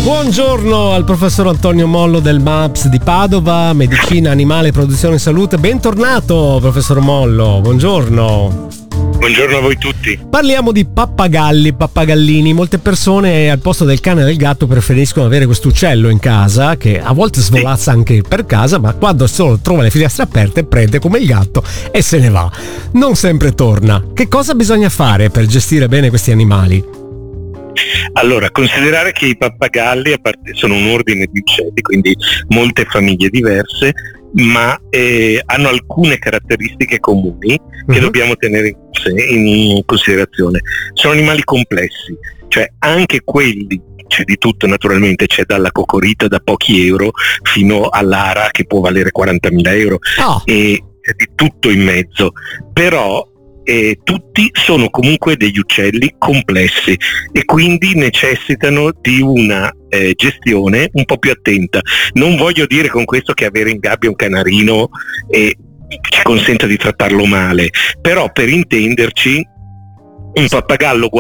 Buongiorno al professor Antonio Mollo del MAPS di Padova, Medicina Animale, Produzione e Salute. Bentornato professor Mollo, buongiorno. Buongiorno a voi tutti. Parliamo di pappagalli, pappagallini. Molte persone al posto del cane e del gatto preferiscono avere questo uccello in casa che a volte svolazza anche per casa, ma quando solo trova le finestre aperte prende come il gatto e se ne va. Non sempre torna. Che cosa bisogna fare per gestire bene questi animali? Allora, considerare che i pappagalli sono un ordine di uccelli, quindi molte famiglie diverse, ma hanno alcune caratteristiche comuni che dobbiamo tenere in considerazione. Sono animali complessi, cioè anche quelli, c'è di tutto naturalmente, c'è dalla cocorita da pochi euro fino all'ara che può valere 40.000 euro e c'è di tutto in mezzo, però tutti sono comunque degli uccelli complessi e quindi necessitano di una gestione un po' più attenta. Non voglio dire con questo che avere in gabbia un canarino ci consenta di trattarlo male, però per intenderci un pappagallo